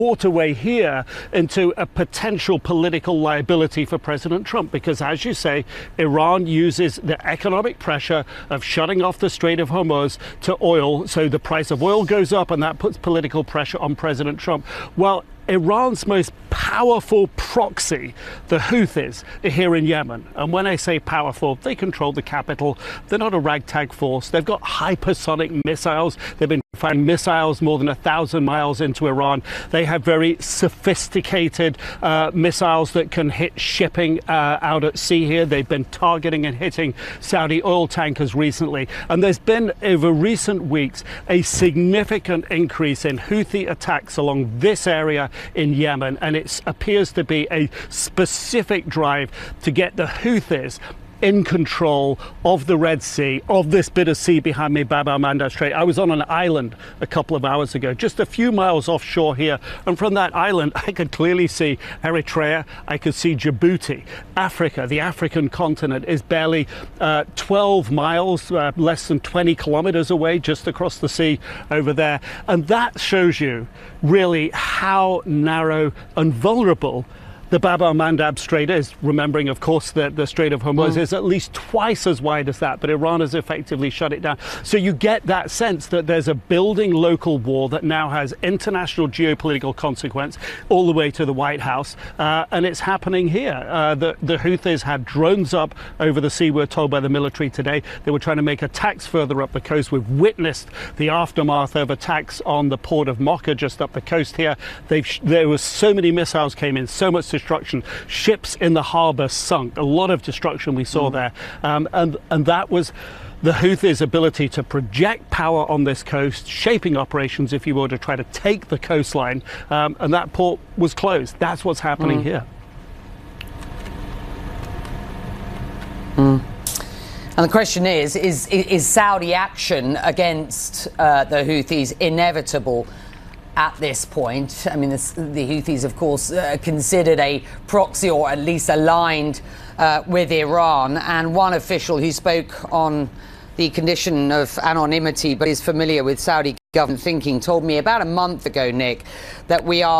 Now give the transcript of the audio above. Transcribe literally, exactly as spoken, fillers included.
waterway here into a potential political liability for President Trump, because, as you say, Iran uses the economic pressure of shutting off the Strait of Hormuz to oil, so the price of oil goes up, and that puts political pressure on President Trump. Well, Iran's most powerful proxy, the Houthis, are here in Yemen. And when I say powerful, they control the capital. They're not a ragtag force. They've got hypersonic missiles. They've been firing missiles more than a thousand miles into Iran. They have very sophisticated uh, missiles that can hit shipping uh, out at sea here. They've been targeting and hitting Saudi oil tankers recently. And there's been, over recent weeks, a significant increase in Houthi attacks along this area in Yemen, and it appears to be a specific drive to get the Houthis in control of the Red Sea, of this bit of sea behind me, Bab al-Mandab Strait. I was on an island a couple of hours ago, just a few miles offshore here, and from that island I could clearly see Eritrea, I could see Djibouti. Africa, the African continent, is barely uh, twelve miles, uh, less than twenty kilometers away, just across the sea over there. And that shows you really how narrow and vulnerable the Bab al-Mandab Strait is, remembering, of course, that the Strait of Hormuz mm. is at least twice as wide as that, but Iran has effectively shut it down. So you get that sense that there's a building local war that now has international geopolitical consequence all the way to the White House, uh, and it's happening here. Uh, the, the Houthis had drones up over the sea, we're told by the military today. They were trying to make attacks further up the coast. We've witnessed the aftermath of attacks on the port of Mocha just up the coast here. They've, there were so many missiles came in, so much destruction. Ships in the harbour sunk. A lot of destruction we saw mm. there. Um, and, and that was the Houthis' ability to project power on this coast, shaping operations, if you will, to try to take the coastline. Um, and that port was closed. That's what's happening mm. here. Mm. And the question is, is, is Saudi action against uh, the Houthis inevitable at this point? I mean, this, the Houthis, of course, uh, considered a proxy, or at least aligned uh, with Iran. And one official who spoke on the condition of anonymity but is familiar with Saudi government thinking told me about a month ago, Nick, that we are